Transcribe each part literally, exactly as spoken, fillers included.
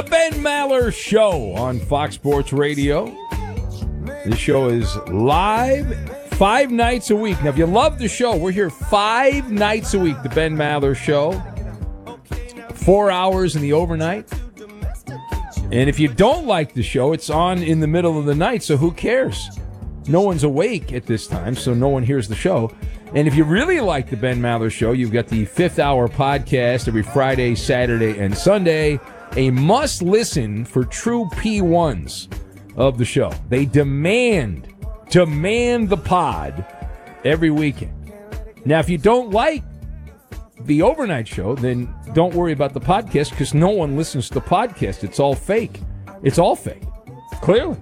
Ben Maller Show on Fox Sports Radio. This show is live five nights a week. Now, if you love the show, we're here five nights a week, the Ben Maller Show. Four hours in the overnight. And if you don't like the show, it's on in the middle of the night, so who cares? No one's awake at this time, so no one hears the show. And if you really like the Ben Maller Show, you've got the fifth hour podcast every Friday, Saturday, and Sunday. A must-listen for true P ones of the show. They demand, demand the pod every weekend. Now, if you don't like the overnight show, then don't worry about the podcast because no one listens to the podcast. It's all fake. It's all fake. Clearly.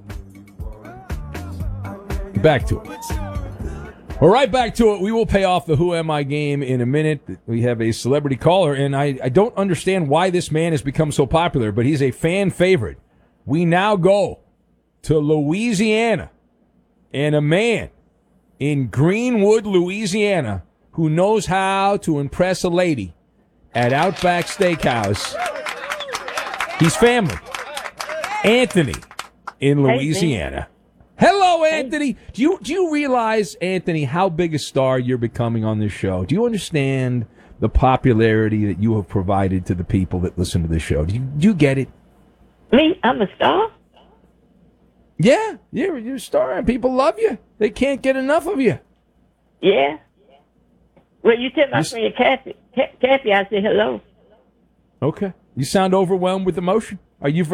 Back to it. All right, back to it. We will pay off the Who Am I game in a minute. We have a celebrity caller, and I, I don't understand why this man has become so popular, but he's a fan favorite. We now go to Louisiana, and a man in Greenwood, Louisiana, who knows how to impress a lady at Outback Steakhouse. He's family. Anthony in Louisiana. Hello, Anthony. Do you do you realize, Anthony, how big a star you're becoming on this show? Do you understand the popularity that you have provided to the people that listen to this show? Do you, do you get it? Me? I'm a star? Yeah, you're, you're a star, and people love you. They can't get enough of you. Yeah. Well, you tell my friend Kathy, Kathy I say hello. Okay. You sound overwhelmed with emotion. Are you